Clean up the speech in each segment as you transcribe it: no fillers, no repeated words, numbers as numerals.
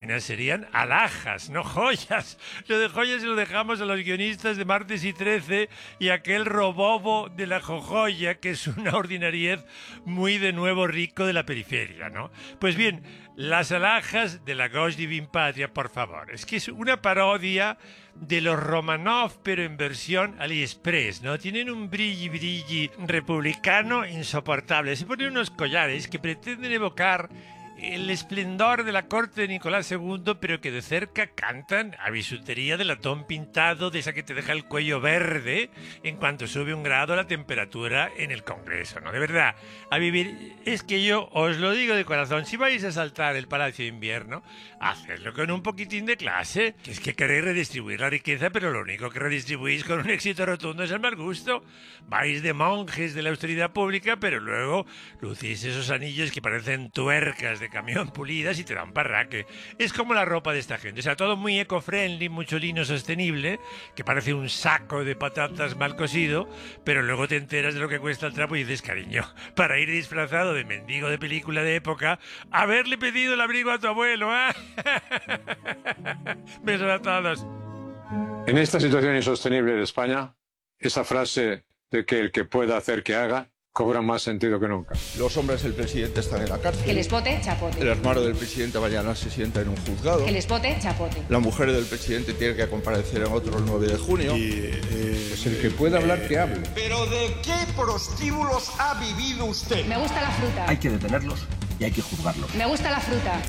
páginas serían alhajas, no joyas. Lo de joyas se lo dejamos a los guionistas de Martes y 13 y aquel robobo de la jojoya, que es una ordinariez muy de nuevo rico de la periferia, ¿no? Pues bien, las alhajas de la Gauche Divine Patria, por favor. Es que es una parodia de los Romanov, pero en versión AliExpress, ¿no? Tienen un brilli republicano insoportable. Se ponen unos collares que pretenden evocar el esplendor de la corte de Nicolás II, pero que de cerca cantan a bisutería de latón pintado, de esa que te deja el cuello verde en cuanto sube 1 grado la temperatura en el Congreso, ¿no? De verdad, a vivir, es que yo os lo digo de corazón, si vais a saltar el Palacio de Invierno, hacedlo con un poquitín de clase, que es que queréis redistribuir la riqueza, pero lo único que redistribuís con un éxito rotundo es el mal gusto. Vais de monjes de la austeridad pública, pero luego lucís esos anillos que parecen tuercas de camión pulidas y te dan parraque. Es como la ropa de esta gente, o sea, todo muy eco-friendly, mucho lino sostenible, que parece un saco de patatas mal cosido, pero luego te enteras de lo que cuesta el trapo y dices, cariño, para ir disfrazado de mendigo de película de época, haberle pedido el abrigo a tu abuelo, ¿eh? Besos a todos. En esta situación insostenible de España, esa frase de que el que pueda hacer que haga cobra más sentido que nunca. Los hombres del presidente están en la cárcel. Que les vote, chapote. El hermano del presidente mañana se sienta en un juzgado. Que les vote, chapote. La mujer del presidente tiene que comparecer en otro el 9 de junio. Pues el que pueda hablar, que hable. ¿Pero de qué prostíbulos ha vivido usted? Me gusta la fruta. Hay que detenerlos y hay que juzgarlos. Me gusta la fruta.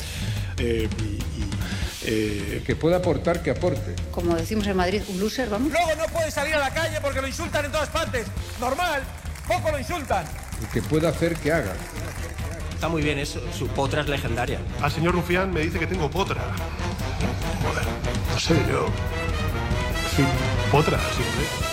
El que pueda aportar, que aporte. Como decimos en Madrid, un loser, vamos. Luego no puede salir a la calle porque lo insultan en todas partes. Normal, poco lo insultan. El que pueda hacer, que haga. Está muy bien eso, su potra es legendaria. Al señor Rufián me dice que tengo potra. Joder, no sé, yo... Sí, potra, sí.